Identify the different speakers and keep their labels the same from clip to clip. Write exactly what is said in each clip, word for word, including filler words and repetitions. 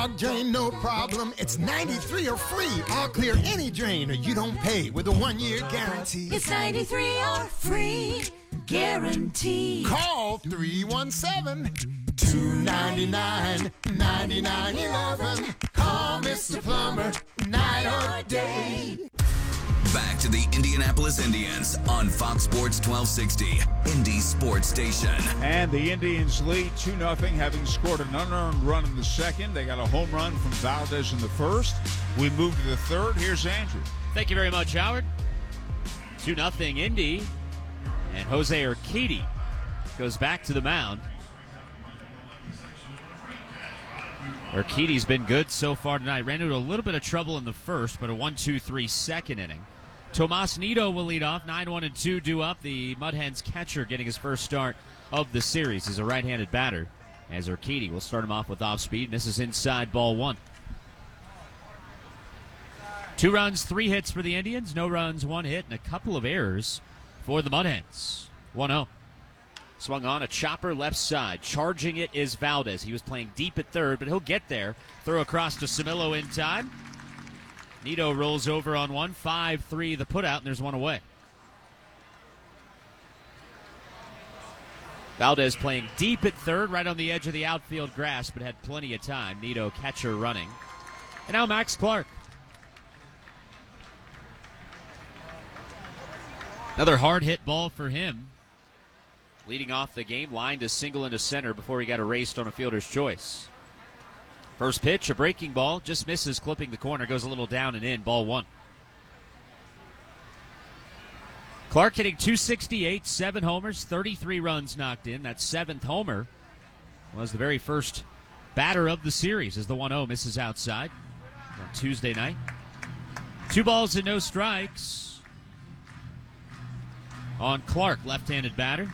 Speaker 1: clogged drain, no problem. It's ninety-three or free. I'll clear any drain or you don't pay with a one-year guarantee.
Speaker 2: It's ninety-three or free guarantee.
Speaker 1: Call three one seven, two nine nine, nine nine one one. Call Mister Plumber night or day.
Speaker 3: Back to the Indianapolis Indians on Fox Sports twelve sixty, Indy Sports Station.
Speaker 4: And the Indians lead two nothing, having scored an unearned run in the second. They got a home run from Valdez in the first. We move to the third. Here's Andrew.
Speaker 5: Thank you very much, Howard. two nothing Indy. And Jose Urquidy goes back to the mound. Urquidy's been good so far tonight. Ran into a little bit of trouble in the first, but a one two three second inning. Tomas Nido will lead off. nine one and two due up. The Mud Hens catcher getting his first start of the series. He's a right-handed batter. As Urquidy will start him off with off-speed. This is inside, ball one. Two runs, three hits for the Indians. No runs, one hit, and a couple of errors for the Mud Hens. one oh. Swung on a chopper left side. Charging it is Valdez. He was playing deep at third, but he'll get there. Throw across to Samillo in time. Nido rolls over on one. five three the putout, and there's one away. Valdez playing deep at third, right on the edge of the outfield grass, but had plenty of time. Nido, catcher, running. And now Max Clark. Another hard hit ball for him. Leading off the game, lined a single into center before he got erased on a fielder's choice. First pitch, a breaking ball, just misses, clipping the corner, goes a little down and in, ball one. Clark hitting two sixty-eight, seven homers, thirty-three runs knocked in. That seventh homer was the very first batter of the series as the one oh misses outside on Tuesday night. Two balls and no strikes on Clark, left-handed batter.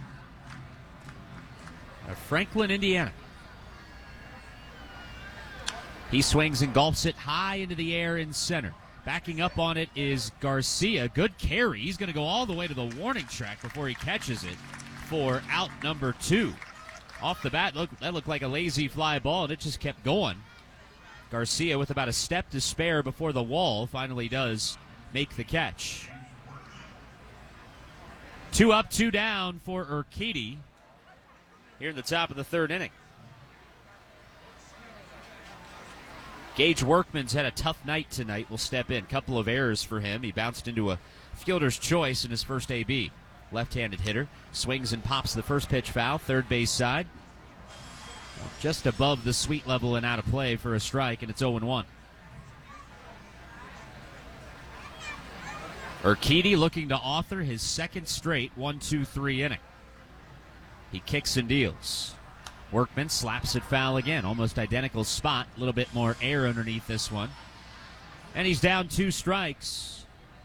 Speaker 5: Of Franklin, Indiana. He swings and gulps it high into the air in center. Backing up on it is Garcia. Good carry. He's going to go all the way to the warning track before he catches it for out number two. Off the bat, look, that looked like a lazy fly ball, and it just kept going. Garcia, with about a step to spare before the wall, finally does make the catch. Two up, two down for Urquidy here in the top of the third inning. Gage Workman's had a tough night tonight. Will step in. Couple of errors for him. He bounced into a fielder's choice in his first A B. Left-handed hitter. Swings and pops the first pitch foul. Third base side. Just above the sweet level and out of play for a strike, and it's oh one. Urquidy looking to author his second straight one two three inning. He kicks and deals. Workman slaps it foul again. Almost identical spot. A little bit more air underneath this one. And he's down two strikes.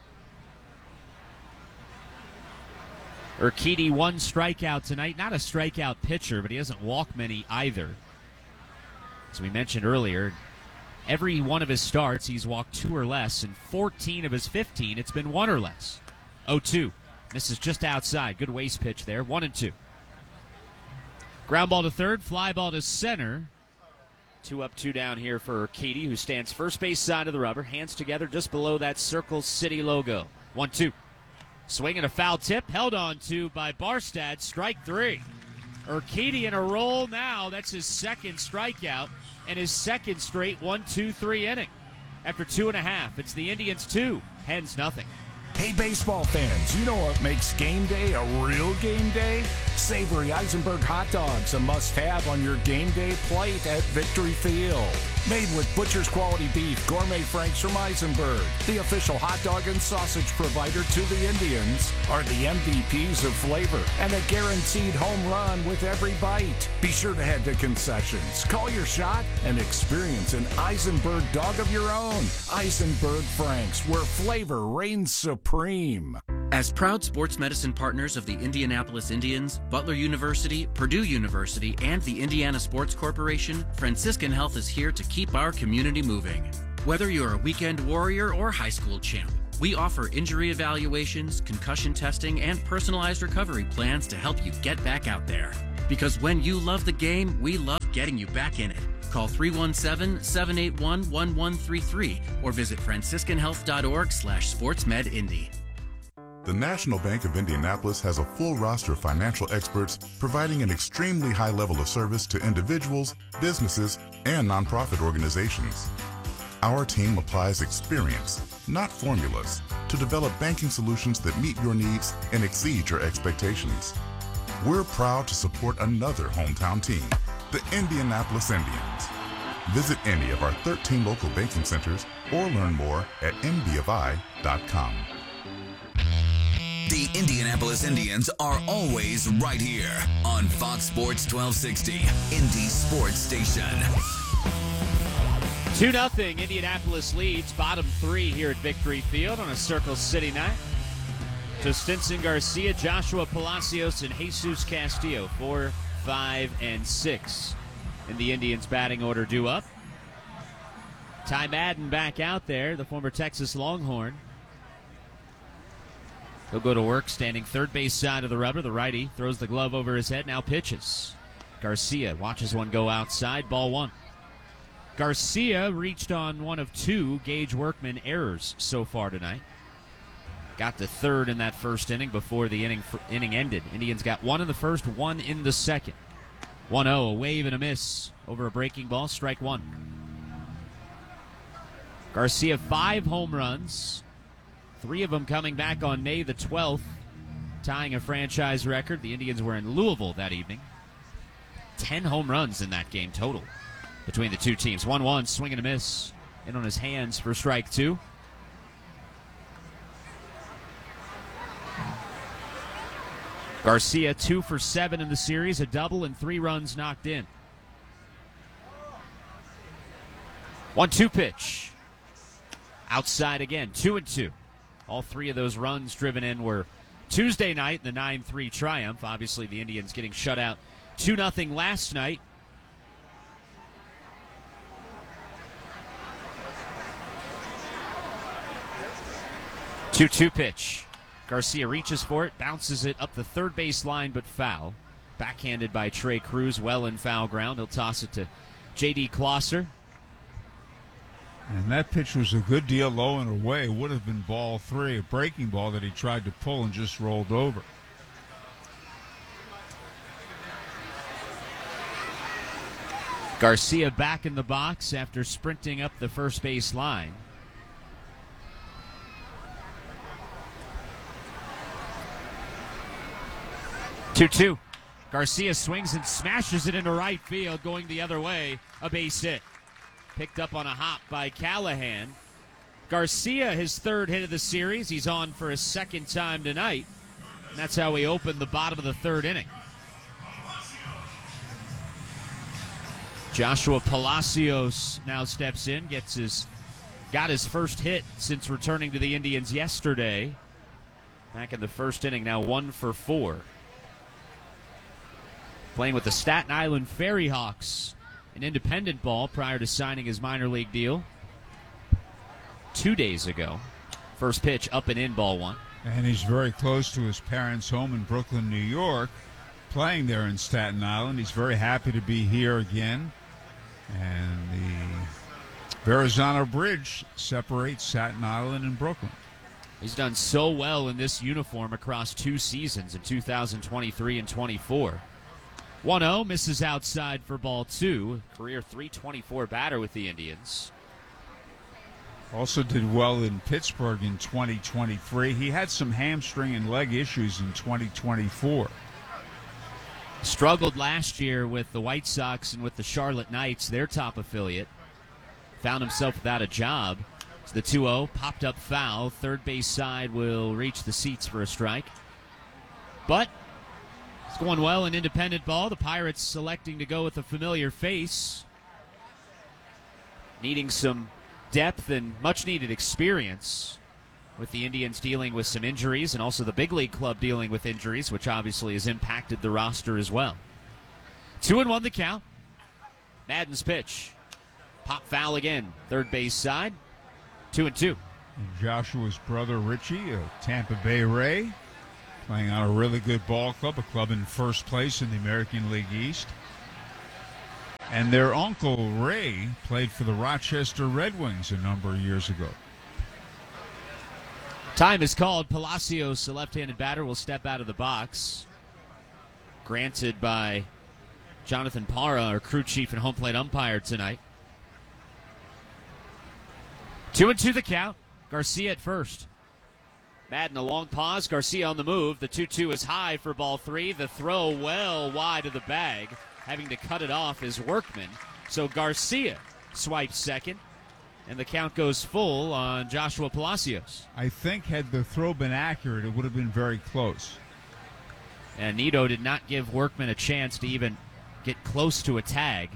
Speaker 5: Urquidy one strikeout tonight. Not a strikeout pitcher, but he doesn't walk many either. As we mentioned earlier, every one of his starts, he's walked two or less. And fourteen of his fifteen, it's been one or less. oh two. This is just outside. Good waist pitch there. One and two. Ground ball to third, fly ball to center. Two up, two down here for Urquidy, who stands first base side of the rubber. Hands together just below that Circle City logo. One, two. Swing and a foul tip, held on to by Barstad. Strike three. Urquidy in a roll now. That's his second strikeout and his second straight one two three inning. After two and a half, it's the Indians two, Hens nothing.
Speaker 6: Hey, baseball fans, you know what makes game day a real game day? Savory Eisenberg hot dogs, a must-have on your game day plate at Victory Field. Made with butcher's quality beef, gourmet franks from Eisenberg, the official hot dog and sausage provider to the Indians, are the M V Ps of flavor and a guaranteed home run with every bite. Be sure to head to concessions, call your shot, and experience an Eisenberg dog of your own. Eisenberg Franks, where flavor reigns supreme.
Speaker 7: As proud sports medicine partners of the Indianapolis Indians, Butler University, Purdue University, and the Indiana Sports Corporation, Franciscan Health is here to keep our community moving. Whether you're a weekend warrior or high school champ, we offer injury evaluations, concussion testing, and personalized recovery plans to help you get back out there. Because when you love the game, we love getting you back in it. Call three one seven, seven eight one, one one three three or visit franciscan health dot org slash sportsmedindy.
Speaker 8: The National Bank of Indianapolis has a full roster of financial experts providing an extremely high level of service to individuals, businesses, and nonprofit organizations. Our team applies experience, not formulas, to develop banking solutions that meet your needs and exceed your expectations. We're proud to support another hometown team, the Indianapolis Indians. Visit any of our thirteen local banking centers or learn more at n b of i dot com.
Speaker 3: The Indianapolis Indians are always right here on Fox Sports twelve sixty, Indy Sports Station.
Speaker 5: two nothing, Indianapolis leads bottom three here at Victory Field on a Circle City night. To Stinson Garcia, Joshua Palacios, and Jesus Castillo, four, five, and six in the Indians batting order due up. Ty Madden back out there, the former Texas Longhorn. He'll go to work standing third base side of the rubber. The righty throws the glove over his head, now pitches. Garcia watches one go outside, ball one. Garcia reached on one of two Gage Workman errors so far tonight. Got to third in that first inning before the inning inning ended. Indians got one in the first, one in the second. one oh, a wave and a miss over a breaking ball, strike one. Garcia, five home runs. Three of them coming back on May the twelfth, tying a franchise record. The Indians were in Louisville that evening. Ten home runs in that game total between the two teams. one one, swing and a miss. In on his hands for strike two. Garcia, two for seven in the series, a double and three runs knocked in. one two pitch. Outside again, two and two. All three of those runs driven in were Tuesday night in the nine three triumph. Obviously, the Indians getting shut out two nothing last night. two two pitch. Garcia reaches for it, bounces it up the third base line, but foul. Backhanded by Trey Cruz, well in foul ground. He'll toss it to J D Klosser.
Speaker 4: And that pitch was a good deal low and away. It would have been ball three, a breaking ball that he tried to pull and just rolled over.
Speaker 5: Garcia back in the box after sprinting up the first base line. two two. Garcia swings and smashes it into right field, going the other way, a base hit. Picked up on a hop by Callahan. Garcia, his third hit of the series. He's on for a second time tonight. And that's how we open the bottom of the third inning. Joshua Palacios now steps in, gets his, got his first hit since returning to the Indians yesterday. Back in the first inning, now one for four. Playing with the Staten Island Ferry Hawks. An independent ball prior to signing his minor league deal two days ago. First pitch up and in, ball one.
Speaker 4: And he's very close to his parents' home in Brooklyn, New York, playing there in Staten Island. He's very happy to be here again. And the Verrazano Bridge separates Staten Island and Brooklyn.
Speaker 5: He's done so well in this uniform across two seasons in two thousand twenty-three and twenty-four. one oh, misses outside for ball two. Career three twenty-four batter with the Indians.
Speaker 4: Also did well in Pittsburgh in twenty twenty-three. He had some hamstring and leg issues in twenty twenty-four.
Speaker 5: Struggled last year with the White Sox and with the Charlotte Knights, their top affiliate. Found himself without a job. So the two oh, popped up foul. Third base side will reach the seats for a strike. But it's going well in independent ball. The Pirates selecting to go with a familiar face. Needing some depth and much-needed experience with the Indians dealing with some injuries and also the big league club dealing with injuries, which obviously has impacted the roster as well. Two and one the count. Madden's pitch. Pop foul again. Third base side. Two and two.
Speaker 4: And Joshua's brother Richie, a Tampa Bay Ray, playing on a really good ball club, a club in first place in the American League East. And their uncle, Ray, played for the Rochester Red Wings a number of years ago.
Speaker 5: Time is called. Palacios, the left-handed batter, will step out of the box. Granted by Jonathan Parra, our crew chief and home plate umpire tonight. Two and two the count. Garcia at first. Madden a long pause. Garcia on the move. The two two is high for ball three. The throw well wide of the bag. Having to cut it off is Workman. So Garcia swipes second. And the count goes full on Joshua Palacios.
Speaker 4: I think had the throw been accurate, it would have been very close.
Speaker 5: And Nito did not give Workman a chance to even get close to a tag.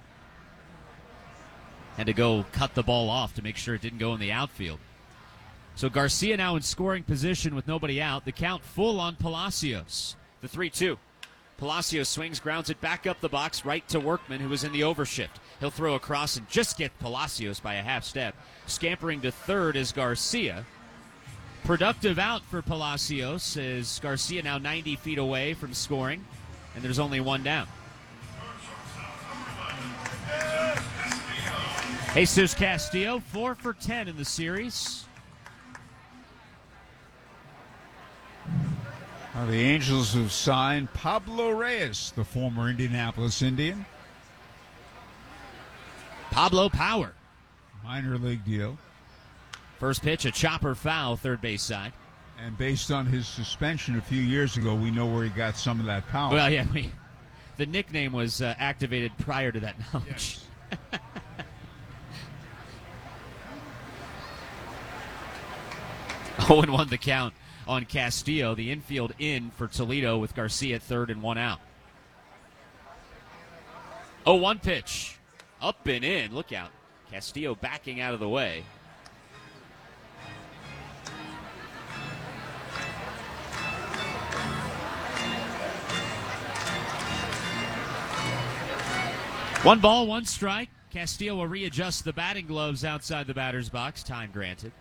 Speaker 5: Had to go cut the ball off to make sure it didn't go in the outfield. So Garcia now in scoring position with nobody out. The count full on Palacios. The three two. Palacios swings, grounds it back up the box, right to Workman, who was in the overshift. He'll throw across and just get Palacios by a half step. Scampering to third is Garcia. Productive out for Palacios as Garcia now ninety feet away from scoring, and there's only one down. Jesus Castillo, four for ten in the series.
Speaker 4: Now the Angels have signed Pablo Reyes, the former Indianapolis Indian.
Speaker 5: Pablo Power.
Speaker 4: Minor league deal.
Speaker 5: First pitch, a chopper foul, third base side.
Speaker 4: And based on his suspension a few years ago, we know where he got some of that power.
Speaker 5: Well, yeah, we, the nickname was uh, activated prior to that knowledge.
Speaker 4: Yes.
Speaker 5: oh and one the count on Castillo. The infield in for Toledo with Garcia at third and one out. oh one pitch. Up and in. Look out. Castillo backing out of the way. One ball, one strike. Castillo will readjust the batting gloves outside the batter's box. Time granted.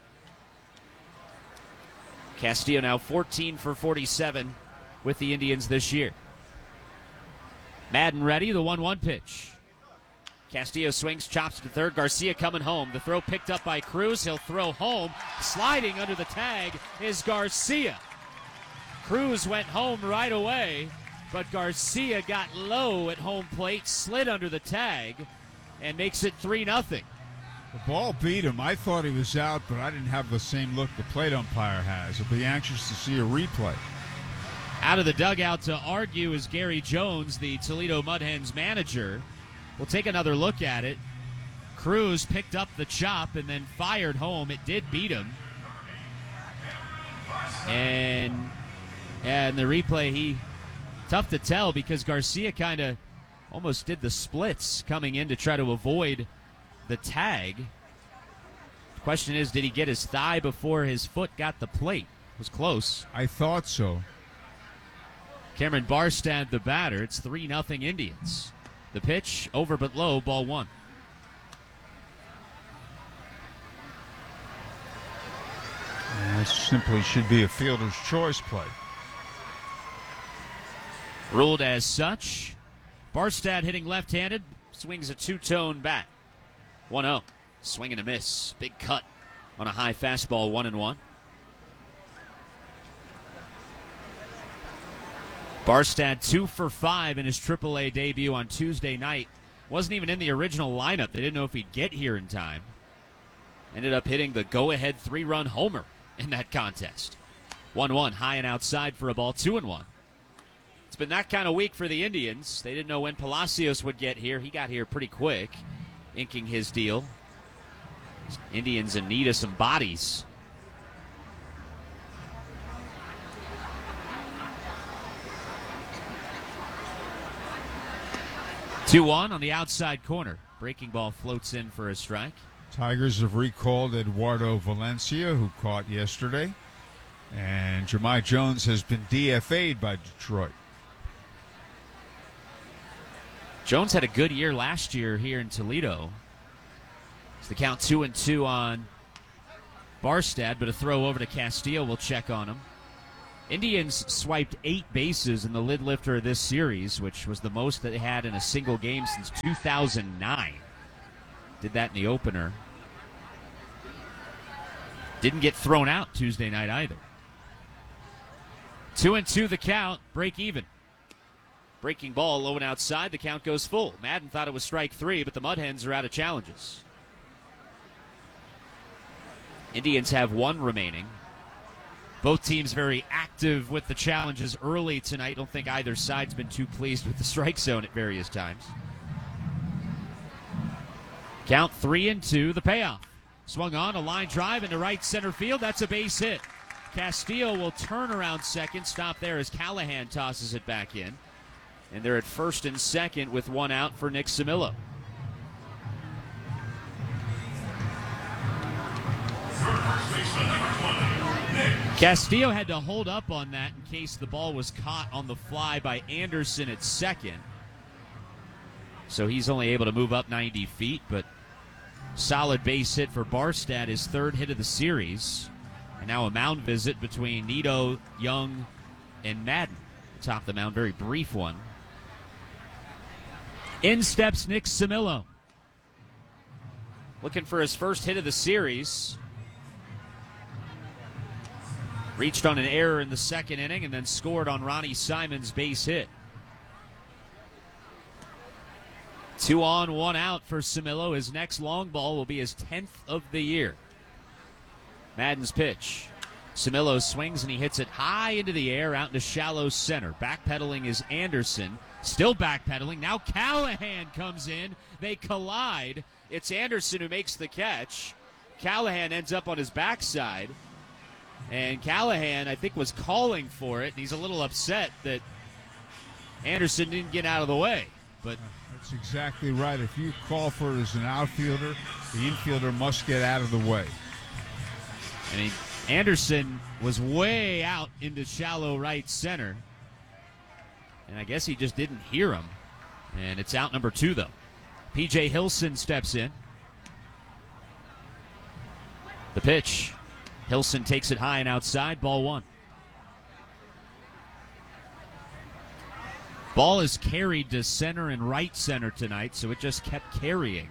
Speaker 5: Castillo now fourteen for forty-seven with the Indians this year. Madden ready, the one one pitch. Castillo swings, chops to third. Garcia coming home. The throw picked up by Cruz. He'll throw home. Sliding under the tag is Garcia. Cruz went home right away, but Garcia got low at home plate, slid under the tag, and makes it three nothing.
Speaker 4: The ball beat him. I thought he was out, but I didn't have the same look the plate umpire has. I'll be anxious to see a replay.
Speaker 5: Out of the dugout to argue is Gary Jones, the Toledo Mud Hens manager. We'll take another look at it. Cruz picked up the chop and then fired home. It did beat him. And, and the replay, he tough to tell because Garcia kind of almost did the splits coming in to try to avoid the tag. The question is, did he get his thigh before his foot got the plate? It was close.
Speaker 4: I thought so.
Speaker 5: Cameron Barstad, the batter. It's three nothing Indians. The pitch, over but low, ball one.
Speaker 4: And that simply should be a fielder's choice play.
Speaker 5: Ruled as such. Barstad hitting left-handed, swings a two-tone bat. one oh. Swing and a miss. Big cut on a high fastball, one and one. Barstad two for five in his triple A debut on Tuesday night. Wasn't even in the original lineup. They didn't know if he'd get here in time. Ended up hitting the go-ahead three-run homer in that contest. one one, high and outside for a ball, two and one. It's been that kind of week for the Indians. They didn't know when Palacios would get here. He got here pretty quick, inking his deal. Indians in need of some bodies. two one on the outside corner. Breaking ball floats in for a strike.
Speaker 4: Tigers have recalled Eduardo Valencia, who caught yesterday. And Jahmai Jones has been D F A'd by Detroit.
Speaker 5: Jones had a good year last year here in Toledo. It's the count two and two on Barstad, but a throw over to Castillo will check on him. Indians swiped eight bases in the lid lifter of this series, which was the most that they had in a single game since two thousand nine. Did that in the opener. Didn't get thrown out Tuesday night either. Two and two the count, break even. Breaking ball low and outside, the count goes full. Madden thought it was strike three, but the Mud Hens are out of challenges. Indians have one remaining. Both teams very active with the challenges early tonight. Don't think either side's been too pleased with the strike zone at various times. Count three and two, the payoff. Swung on, a line drive into right center field. That's a base hit. Castillo will turn around second. Stop there as Callahan tosses it back in. And they're at first and second with one out for Nick Samillo. Castillo had to hold up on that in case the ball was caught on the fly by Anderson at second. So he's only able to move up ninety feet, but solid base hit for Barstad, his third hit of the series. And now a mound visit between Nito, Young, and Madden. Top of the mound, very brief one. In steps Nick Samillo. Looking for his first hit of the series. Reached on an error in the second inning and then scored on Ronnie Simon's base hit. Two on, one out for Samillo. His next long ball will be his tenth of the year. Madden's pitch. Samillo swings and he hits it high into the air out into shallow center. Backpedaling is Anderson. Still backpedaling. Now Callahan comes in. They collide. It's Anderson who makes the catch. Callahan ends up on his backside. And Callahan, I think, was calling for it. And he's a little upset that Anderson didn't get out of the way. But
Speaker 4: that's exactly right. If you call for it as an outfielder, the infielder must get out of the way.
Speaker 5: I mean, Anderson was way out into shallow right center. And I guess he just didn't hear him. And it's out number two, though. P J Hilson steps in. The pitch. Hilson takes it high and outside. Ball one. Ball is carried to center and right center tonight, so it just kept carrying.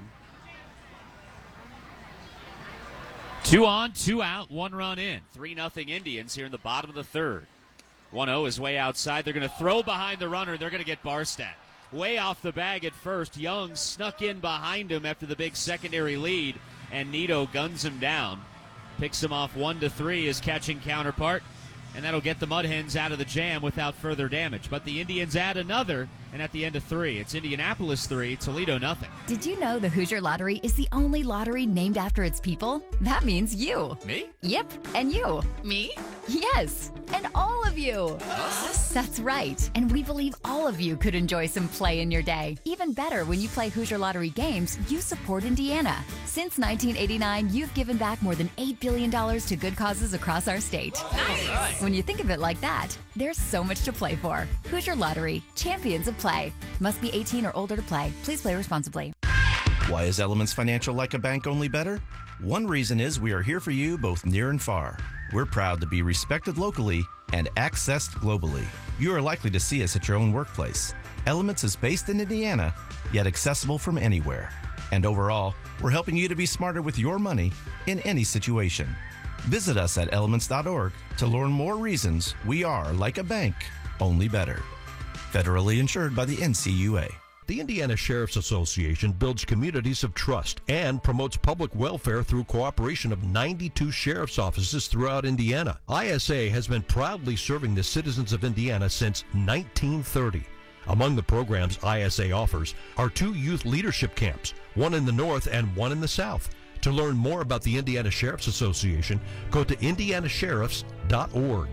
Speaker 5: Two on, two out, one run in. three nothing Indians here in the bottom of the third. one oh is way outside. They're going to throw behind the runner. They're going to get Barstad. Way off the bag at first. Young snuck in behind him after the big secondary lead, and Nito guns him down. Picks him off one to three, his catching counterpart, and that'll get the Mud Hens out of the jam without further damage. But the Indians add another, and at the end of three, it's Indianapolis three, Toledo nothing.
Speaker 9: Did you know the Hoosier Lottery is the only lottery named after its people? That means you.
Speaker 10: Me?
Speaker 9: Yep, and you.
Speaker 10: Me?
Speaker 9: Yes, and all of you.
Speaker 10: Us?
Speaker 9: That's right, and we believe all of you could enjoy some play in your day. Even better, when you play Hoosier Lottery games, you support Indiana. Since nineteen eighty-nine, you've given back more than eight billion dollars to good causes across our state.
Speaker 10: Nice.
Speaker 9: When you think of it like that, there's so much to play for. Hoosier Lottery, champions of play. Must be eighteen or older to play. Please play responsibly.
Speaker 11: Why is Elements Financial like a bank, only better? One reason is we are here for you both near and far. We're proud to be respected locally and accessed globally. You are likely to see us at your own workplace. Elements is based in Indiana, yet accessible from anywhere. And overall, we're helping you to be smarter with your money in any situation. Visit us at elements dot org to learn more reasons we are like a bank, only better. Federally insured by the N C U A.
Speaker 12: The Indiana Sheriff's Association builds communities of trust and promotes public welfare through cooperation of ninety-two sheriff's offices throughout Indiana. I S A has been proudly serving the citizens of Indiana since nineteen thirty. Among the programs I S A offers are two youth leadership camps, one in the north and one in the south. To learn more about the Indiana Sheriff's Association, go to indiana sheriffs dot org.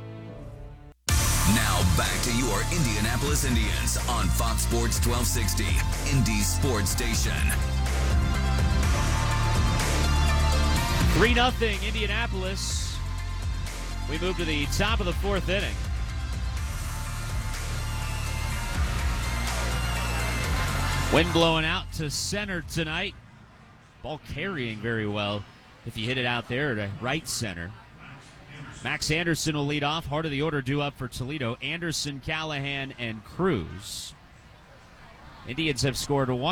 Speaker 3: Now back to your Indianapolis Indians on Fox Sports twelve sixty, Indy Sports Station.
Speaker 5: three nothing Indianapolis. We move to the top of the fourth inning. Wind blowing out to center tonight. Ball carrying very well if you hit it out there to right center. Max Anderson will lead off. Heart of the order due up for Toledo. Anderson, Callahan, and Cruz. Indians have scored one.